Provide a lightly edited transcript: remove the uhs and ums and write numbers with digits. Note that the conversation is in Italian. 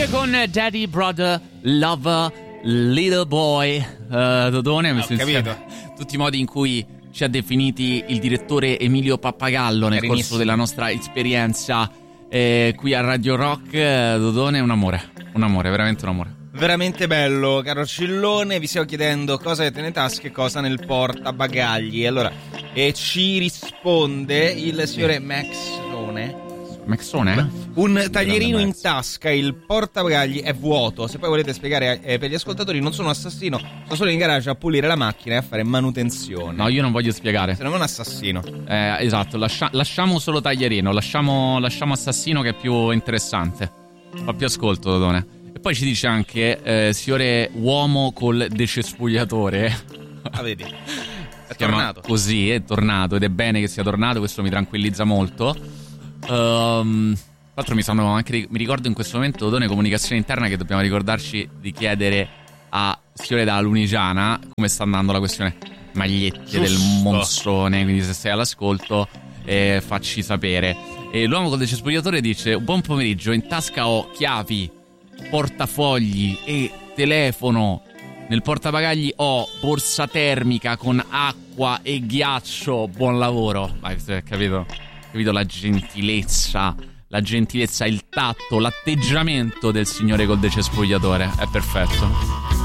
Dodone con Daddy, Brother, Lover, Little Boy. Dodone, mi sono insieme tutti i modi in cui ci ha definiti il direttore Emilio Pappagallo nel corso della nostra esperienza qui a Radio Rock. Dodone è un amore, veramente un amore. Veramente bello, caro Cillone. Vi stiamo chiedendo cosa avete nelle tasche e cosa nel portabagagli. Allora, ci risponde il signore Maxone. Un taglierino in tasca, il portabagagli è vuoto. Se poi volete spiegare per gli ascoltatori, non sono un assassino, sono solo in garage a pulire la macchina e a fare manutenzione. No, io non voglio spiegare. Sono un assassino. Esatto, lasciamo solo taglierino, lasciamo assassino che è più interessante. Fa più ascolto, Dodone. E poi ci dice anche signore uomo col decespugliatore. Ah, vedi? È tornato. Così, è tornato ed è bene che sia tornato, questo mi tranquillizza molto. Tra l'altro mi ricordo in questo momento, Dodone, comunicazione interna, che dobbiamo ricordarci di chiedere a signore dalla Lunigiana come sta andando la questione magliette del monsone, quindi se sei all'ascolto facci sapere. E l'uomo col decespugliatore dice: buon pomeriggio, in tasca ho chiavi, portafogli e telefono. Nel portabagagli ho borsa termica con acqua e ghiaccio. Buon lavoro. Capito la gentilezza, il tatto, l'atteggiamento del signore col decespugliatore. È perfetto.